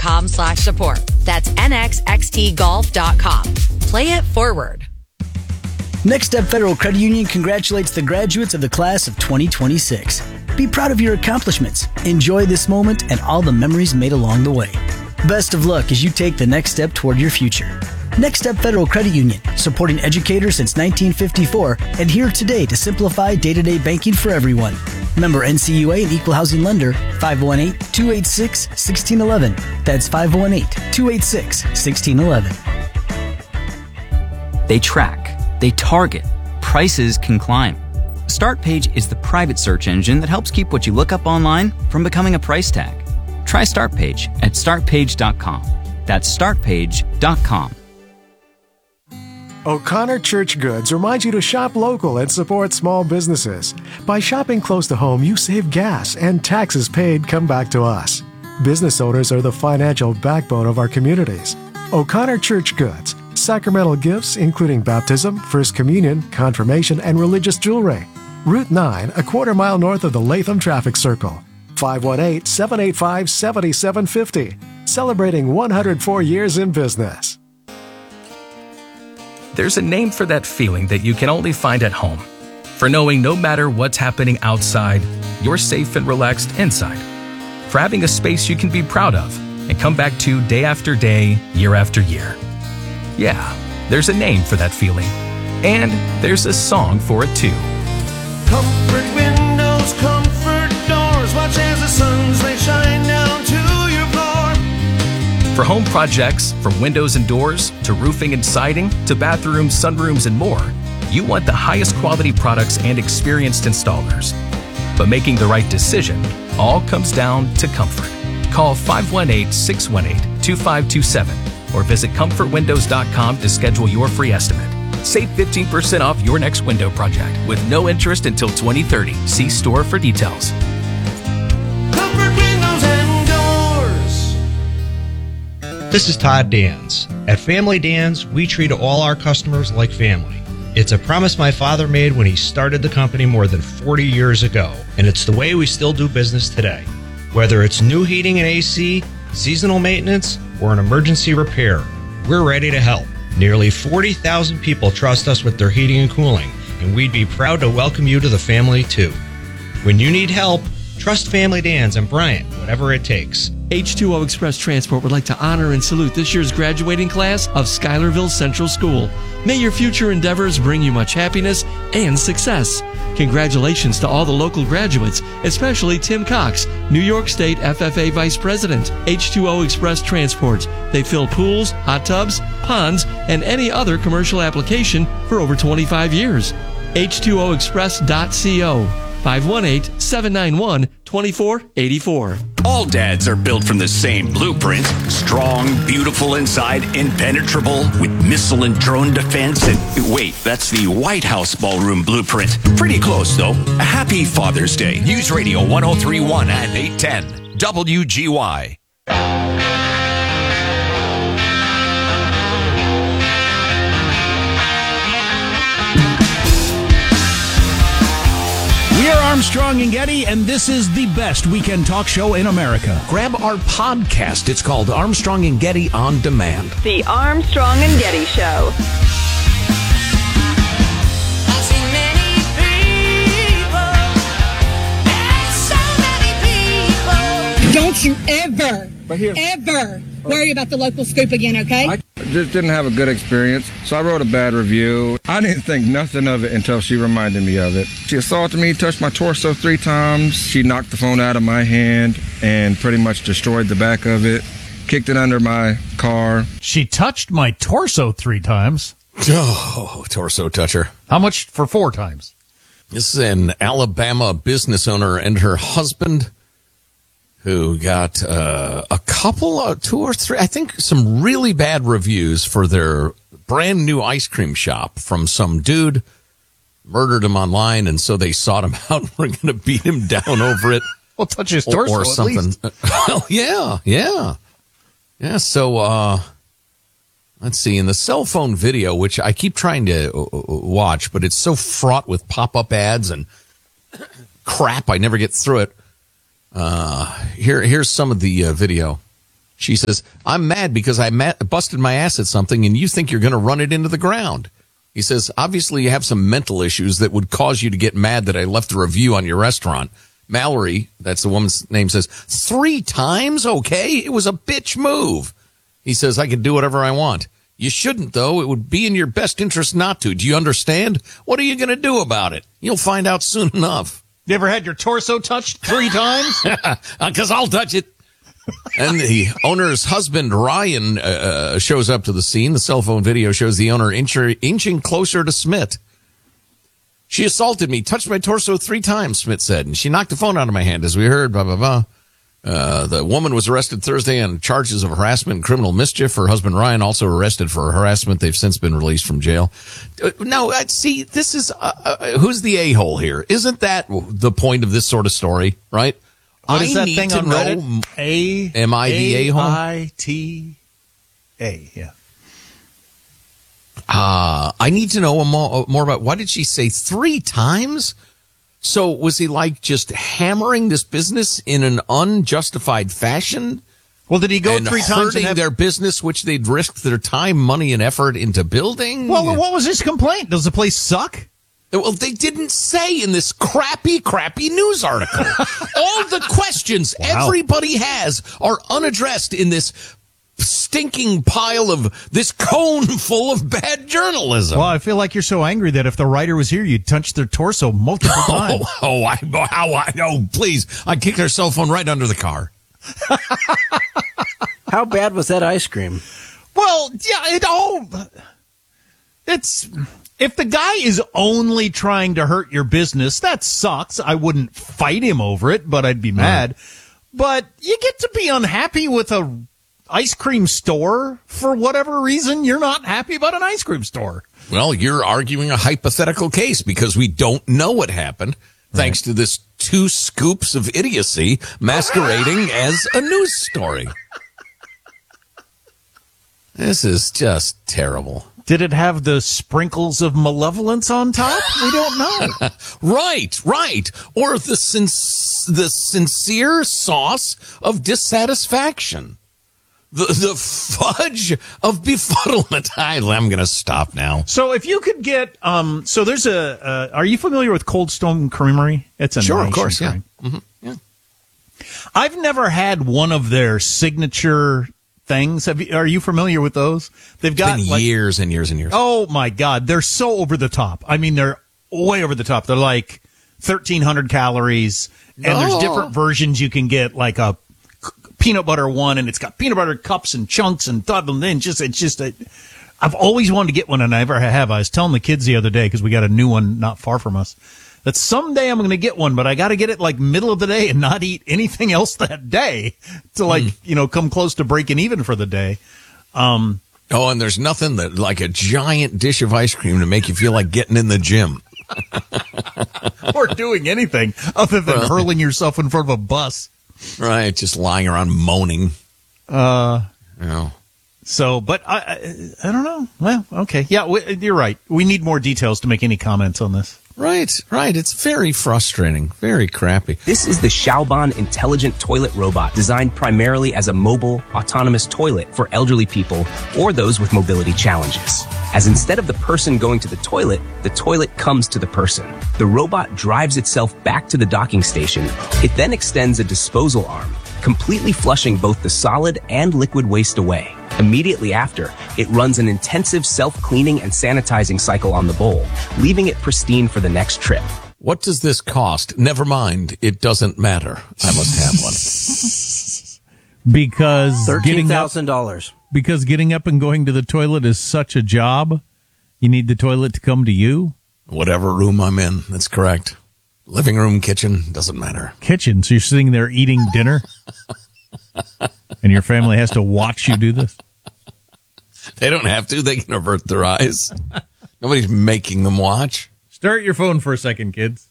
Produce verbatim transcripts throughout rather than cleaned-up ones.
com slash support. That's N X X T golf dot com. Play it forward. Next Step Federal Credit Union congratulates the graduates of the class of twenty twenty-six. Be proud of your accomplishments. Enjoy this moment and all the memories made along the way. Best of luck as you take the next step toward your future. Next Step Federal Credit Union, supporting educators since nineteen fifty-four, and here today to simplify day-to-day banking for everyone. Member N C U A and Equal Housing Lender, five one eight, two eight six, one six one one. That's five one eight, two eight six, one six one one. They track. They target. Prices can climb. StartPage is the private search engine that helps keep what you look up online from becoming a price tag. Try StartPage at start page dot com. That's start page dot com. O'Connor Church Goods reminds you to shop local and support small businesses. By shopping close to home, you save gas and taxes paid come back to us. Business owners are the financial backbone of our communities. O'Connor Church Goods. Sacramental gifts including baptism, first communion, confirmation, and religious jewelry. Route nine, a quarter mile north of the Latham Traffic Circle. five one eight, seven eight five, seven seven five zero. Celebrating one hundred four years in business. There's a name for that feeling that you can only find at home. For knowing no matter what's happening outside, you're safe and relaxed inside. For having a space you can be proud of and come back to day after day, year after year. Yeah, there's a name for that feeling. And there's a song for it too. Comfort windows, comfort doors, watch as the suns they shine down to your floor. For home projects, from windows and doors, to roofing and siding, to bathrooms, sunrooms, and more, you want the highest quality products and experienced installers. But making the right decision all comes down to comfort. Call five one eight, six one eight, two five two seven or visit comfort windows dot com to schedule your free estimate. Save fifteen percent off your next window project with no interest until twenty thirty. See store for details. Comfort windows and doors. This is Todd Dans. At Family Dans, we treat all our customers like family. It's a promise my father made when he started the company more than forty years ago, and it's the way we still do business today. Whether it's new heating and A C, seasonal maintenance, or an emergency repair, we're ready to help. Nearly forty thousand people trust us with their heating and cooling, and we'd be proud to welcome you to the family too. When you need help, trust Family Dans and Bryant, whatever it takes. H two O Express Transport would like to honor and salute this year's graduating class of Schuylerville Central School. May your future endeavors bring you much happiness and success. Congratulations to all the local graduates, especially Tim Cox, New York State F F A Vice President. H two O Express Transport. They fill pools, hot tubs, ponds, and any other commercial application for over twenty-five years. H two O express dot co. five one eight, seven nine one, two four eight four. All dads are built from the same blueprint. Strong, beautiful inside, impenetrable, with missile and drone defense. And wait, that's the White House ballroom blueprint. Pretty close, though. A happy Father's Day. News Radio one oh three point one and eight ten. W G Y. We are Armstrong and Getty, and this is the best weekend talk show in America. Grab our podcast. It's called Armstrong and Getty On Demand. The Armstrong and Getty Show. I've seen many people, and so many people. Don't you ever, ever worry about the local scoop again, okay? I just didn't have a good experience, so I wrote a bad review. I didn't think nothing of it until she reminded me of it. She assaulted me, touched my torso three times. She knocked the phone out of my hand and pretty much destroyed the back of it, kicked it under my car. She touched my torso three times. Oh, torso toucher. How much for four times? This is an Alabama business owner and her husband who got uh, a couple, uh, two or three, I think some really bad reviews for their brand new ice cream shop from some dude, murdered him online, and so they sought him out and were going to beat him down over it. Well, touch his torso or, or something. at least. Well, yeah, yeah. Yeah, so uh, let's see. In the cell phone video, which I keep trying to watch, but it's so fraught with pop-up ads and crap, I never get through it. Uh, here, here's some of the uh, video. She says, I'm mad because I ma- busted my ass at something and you think you're going to run it into the ground. He says, obviously you have some mental issues that would cause you to get mad that I left a review on your restaurant. Mallory, that's the woman's name, says, three times? Okay, it was a bitch move. He says, I can do whatever I want. You shouldn't, though. It would be in your best interest not to. Do you understand? What are you going to do about it? You'll find out soon enough. You ever had your torso touched three times? Because I'll touch it. And the owner's husband, Ryan, uh, shows up to the scene. The cell phone video shows the owner inch- inching closer to Smith. She assaulted me, touched my torso three times, Smith said, and she knocked the phone out of my hand, as we heard, blah, blah, blah. Uh, the woman was arrested Thursday on charges of harassment and criminal mischief. Her husband, Ryan, also arrested for harassment. They've since been released from jail. Uh, now, uh, see, this is, uh, uh, who's the a-hole here? Isn't that the point of this sort of story, right? What is I that need thing to on know, Reddit? A Am I the a-hole? A I T A, yeah. Uh, I need to know more, more about, what did she say, three times? So was he like just hammering this business in an unjustified fashion? Well, did he go and three times hurting and have... their business, which they'd risked their time, money, and effort into building? Well, what was his complaint? Does the place suck? Well, they didn't say in this crappy, crappy news article. All the questions Wow. everybody has are unaddressed in this stinking pile of this cone full of bad journalism. Well, I feel like you're so angry that if the writer was here, you'd touch their torso multiple times. Oh, oh, I, how, I, oh, please. I'd kick their cell phone right under the car. How bad was that ice cream? Well, yeah, it all, it's, if the guy is only trying to hurt your business, that sucks. I wouldn't fight him over it, but I'd be mad. Mm. But you get to be unhappy with a ice cream store for whatever reason. You're not happy about an ice cream store. Well, you're arguing a hypothetical case because we don't know what happened, right, thanks to this two scoops of idiocy masquerading as a news story. This is just terrible. Did it have the sprinkles of malevolence on top? We don't know. Right, right. Or the sin- the sincere sauce of dissatisfaction. The the fudge of befuddlement. I, I'm going to stop now. So if you could get, um, so there's a, uh, are you familiar with Cold Stone Creamery? It's a sure, nice of course, yeah. Mm-hmm. yeah. I've never had one of their signature things. Have you, are you familiar with those? They've It's got been like, years and years and years. Oh my God, they're so over the top. I mean, they're way over the top. They're like thirteen hundred calories, and oh. there's different versions you can get, like a peanut butter one, and it's got peanut butter cups and chunks and thought and then just it's just a, I've always wanted to get one and I never have. I was telling the kids the other day because we got a new one not far from us that someday I'm going to get one, but I got to get it like middle of the day and not eat anything else that day to like mm. you know come close to breaking even for the day. Um, oh, and there's nothing that like a giant dish of ice cream to make you feel like getting in the gym or doing anything other than well, hurling yourself in front of a bus. Right, just lying around moaning. Uh, you know. So, but I, I, I don't know. Well, okay, yeah, we, you're right. We need more details to make any comments on this. Right, right. It's very frustrating, very crappy. This is the Xiaoban intelligent toilet robot, designed primarily as a mobile, autonomous toilet for elderly people or those with mobility challenges. As instead of the person going to the toilet, the toilet comes to the person. The robot drives itself back to the docking station. It then extends a disposal arm, completely flushing both the solid and liquid waste away. Immediately after, it runs an intensive self-cleaning and sanitizing cycle on the bowl, leaving it pristine for the next trip. What does this cost? Never mind. It doesn't matter. I must have one. Because thirteen thousand dollars. Because getting up and going to the toilet is such a job, you need the toilet to come to you? Whatever room I'm in, that's correct. Living room, kitchen, doesn't matter. Kitchen, so you're sitting there eating dinner? And your family has to watch you do this? They don't have to. They can avert their eyes. Nobody's making them watch. Start your phone for a second, kids.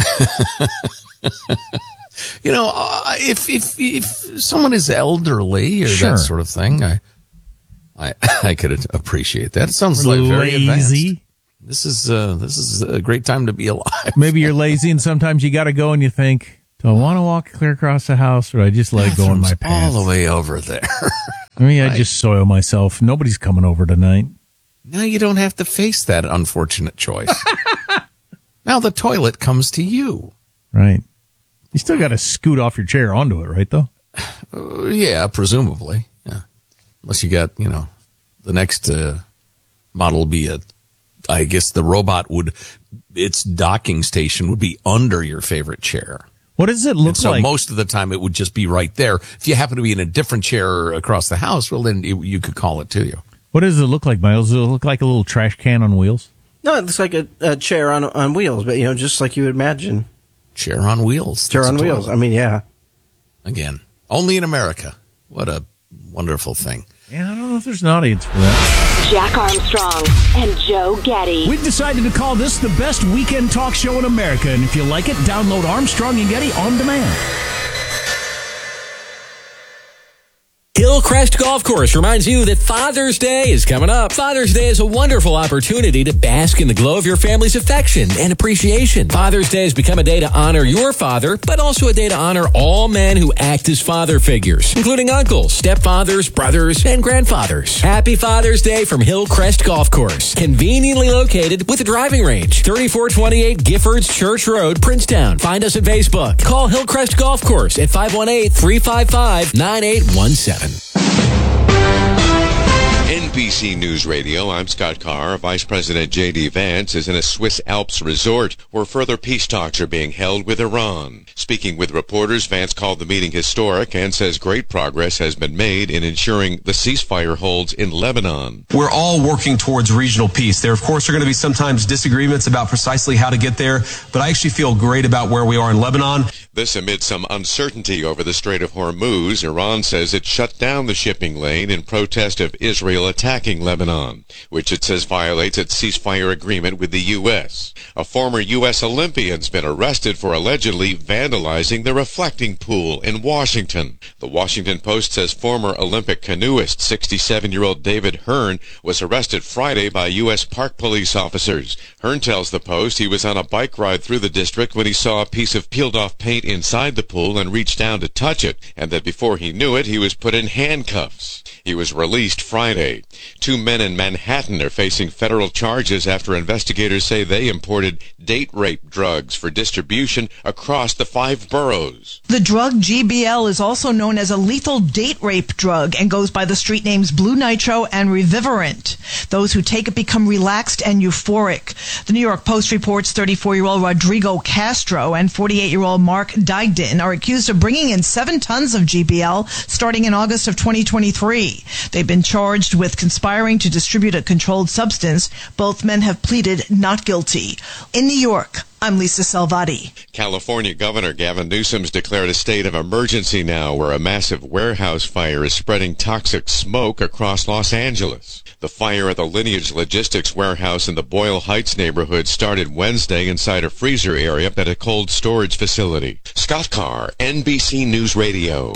You know, uh, if if if someone is elderly or sure. that sort of thing, I I I could appreciate that. It sounds like very lazy. Advanced. This is uh, this is a great time to be alive. Maybe you're lazy, and sometimes you got to go and you think, Do I want to walk clear across the house, or do I just let it go in my pants? All the way over there. I mean, Right. I just soil myself. Nobody's coming over tonight. Now you don't have to face that unfortunate choice. Now the toilet comes to you. Right. You still got to scoot off your chair onto it, right, though? Uh, yeah, presumably. Yeah. Unless you got, you know, the next uh, model will be a, I guess the robot would, its docking station would be under your favorite chair. What does it look And so like? most of the time it would just be right there. If you happen to be in a different chair across the house, well, then it, you could call it to you. What does it look like, Miles? Does it look like a little trash can on wheels? No, it looks like a, a chair on on wheels, but, you know, just like you would imagine. Chair on wheels. Chair That's on a wheels. toilet. I mean, yeah. Again, only in America. What a wonderful thing. Yeah, I don't know if there's an audience for that. Jack Armstrong and Joe Getty. We've decided to call this the best weekend talk show in America, and if you like it, download Armstrong and Getty on demand. Hillcrest Golf Course reminds you that Father's Day is coming up. Father's Day is a wonderful opportunity to bask in the glow of your family's affection and appreciation. Father's Day has become a day to honor your father, but also a day to honor all men who act as father figures, including uncles, stepfathers, brothers, and grandfathers. Happy Father's Day from Hillcrest Golf Course, conveniently located with a driving range, thirty-four twenty-eight Giffords Church Road, Princetown. Find us at Facebook. Call Hillcrest Golf Course at five one eight, three five five, nine eight one seven. N B C News Radio, I'm Scott Carr. Vice President J D. Vance is in a Swiss Alps resort where further peace talks are being held with Iran. Speaking with reporters, Vance called the meeting historic and says great progress has been made in ensuring the ceasefire holds in Lebanon. We're all working towards regional peace. There, of course, are going to be sometimes disagreements about precisely how to get there, but I actually feel great about where we are in Lebanon. This amid some uncertainty over the Strait of Hormuz. Iran says it shut down the shipping lane in protest of Israel attacking Lebanon, which it says violates its ceasefire agreement with the U S. A former U S Olympian's been arrested for allegedly vandalizing the reflecting pool in Washington. The Washington Post says former Olympic canoeist sixty-seven-year-old David Hearn was arrested Friday by U S Park Police officers. Hearn tells the Post he was on a bike ride through the district when he saw a piece of peeled-off paint inside the pool and reached down to touch it, and that before he knew it, he was put in handcuffs. He was released Friday. Two men in Manhattan are facing federal charges after investigators say they imported date rape drugs for distribution across the five boroughs. The drug G B L is also known as a lethal date rape drug and goes by the street names Blue Nitro and Revivarant. Those who take it become relaxed and euphoric. The New York Post reports thirty-four-year-old Rodrigo Castro and forty-eight-year-old Mark Digdon are accused of bringing in seven tons of G B L starting in August of twenty twenty-three. They've been charged with conspiring to distribute a controlled substance. Both men have pleaded not guilty. In New York, I'm Lisa Salvati. California Governor Gavin Newsom's declared a state of emergency now where a massive warehouse fire is spreading toxic smoke across Los Angeles. The fire at the Lineage Logistics warehouse in the Boyle Heights neighborhood started Wednesday inside a freezer area at a cold storage facility. Scott Carr, N B C News Radio.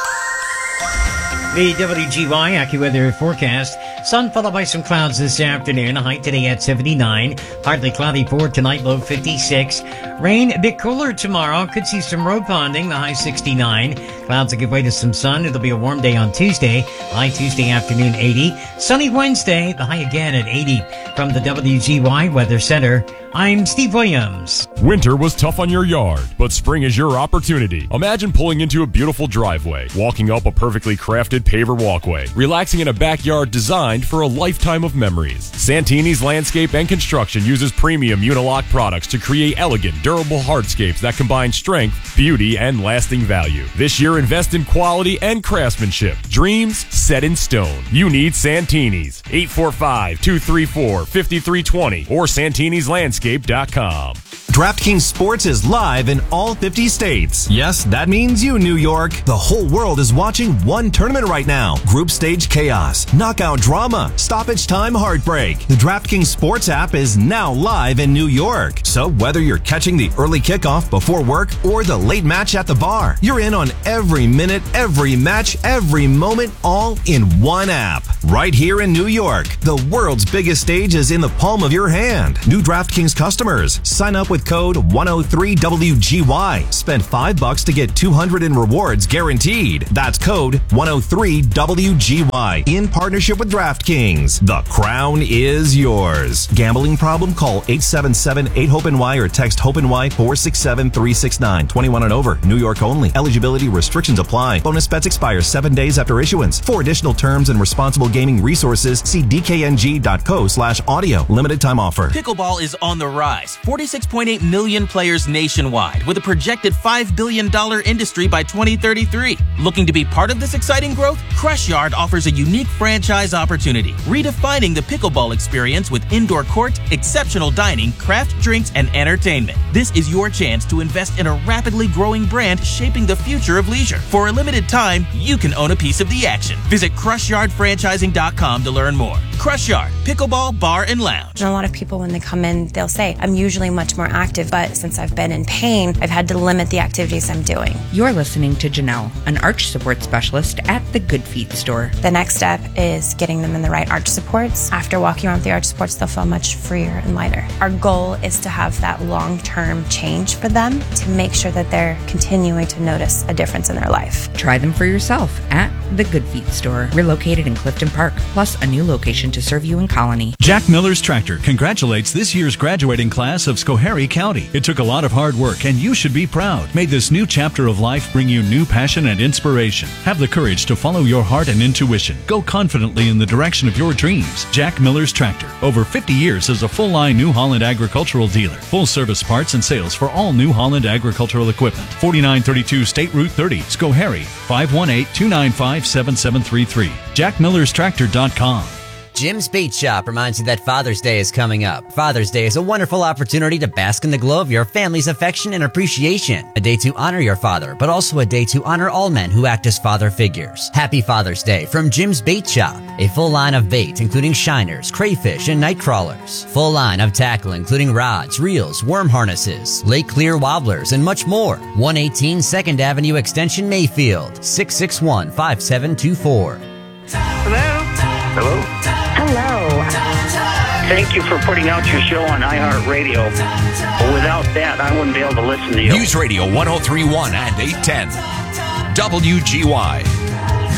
The W G Y AccuWeather forecast. Sun followed by some clouds this afternoon. High today at seventy-nine. Partly cloudy for tonight, low fifty-six. Rain a bit cooler tomorrow. Could see some road ponding, the high sixty-nine. Clouds will give way to some sun. It'll be a warm day on Tuesday. High Tuesday afternoon, eighty. Sunny Wednesday, the high again at eighty. From the W G Y Weather Center, I'm Steve Williams. Winter was tough on your yard, but spring is your opportunity. Imagine pulling into a beautiful driveway, walking up a perfectly crafted paver walkway, relaxing in a backyard designed for a lifetime of memories. Santini's Landscape and Construction uses premium Unilock products to create elegant, durable hardscapes that combine strength, beauty, and lasting value. This year, invest in quality and craftsmanship. Dreams set in stone. You need Santini's. eight four five, two three four, five three two zero or santinis landscape dot com. DraftKings Sports is live in all fifty states. Yes, that means you, New York. The whole world is watching one tournament right now. Group stage chaos, knockout drama, stoppage time heartbreak. The DraftKings Sports app is now live in New York. So whether you're catching the early kickoff before work or the late match at the bar, you're in on every minute, every match, every moment, all in one app. Right here in New York, the world's biggest stage is in the palm of your hand. New DraftKings customers, sign up with with code one oh three W G Y. Spend five bucks to get two hundred in rewards guaranteed. That's code one oh three W G Y. In partnership with DraftKings. The crown is yours. Gambling problem? Call eight seven seven eight hope N Y or text HOPE-NY four six seven three six nine. twenty-one and over. New York only. Eligibility restrictions apply. Bonus bets expire seven days after issuance. For additional terms and responsible gaming resources, see d k n g dot co slash audio. Limited time offer. Pickleball is on the rise. forty-six point eight million players nationwide with a projected five billion dollars industry by twenty thirty-three. Looking to be part of this exciting growth? Crush Yard offers a unique franchise opportunity, redefining the pickleball experience with indoor court, exceptional dining, craft drinks, and entertainment. This is your chance to invest in a rapidly growing brand shaping the future of leisure. For a limited time, you can own a piece of the action. Visit crush yard franchising dot com to learn more. Crush Yard, pickleball, bar, and lounge. And a lot of people, when they come in, they'll say, I'm usually much more active, but since I've been in pain, I've had to limit the activities I'm doing. You're listening to Janelle, an arch support specialist at the Good Feet store. The next step is getting them in the right arch supports. After walking around with the arch supports, they'll feel much freer and lighter. Our goal is to have that long-term change for them to make sure that they're continuing to notice a difference in their life. Try them for yourself at the Good Feet store. We're located in Clifton Park, plus a new location to serve you in Colony. Jack Miller's Tractor congratulates this year's graduating class of Schoharie County. It took a lot of hard work, and you should be proud. May this new chapter of life bring you new passion and inspiration. Have the courage to follow your heart and intuition. Go confidently in the direction of your dreams. Jack Miller's Tractor. Over fifty years as a full-line New Holland agricultural dealer. Full-service parts and sales for all New Holland agricultural equipment. forty-nine thirty-two State Route thirty, Schoharie, five one eight, two nine five, seven seven three three. jack millers tractor dot com. Jim's Bait Shop reminds you that Father's Day is coming up. Father's Day is a wonderful opportunity to bask in the glow of your family's affection and appreciation. A day to honor your father, but also a day to honor all men who act as father figures. Happy Father's Day from Jim's Bait Shop. A full line of bait, including shiners, crayfish, and night crawlers. Full line of tackle, including rods, reels, worm harnesses, lake clear wobblers, and much more. one eighteen second Avenue Extension, Mayfield. six six one, five seven two four. Hello? Hello? Hello. Thank you for putting out your show on iHeartRadio. Without that, I wouldn't be able to listen to you. News Radio one oh three point one and eight ten. W G Y.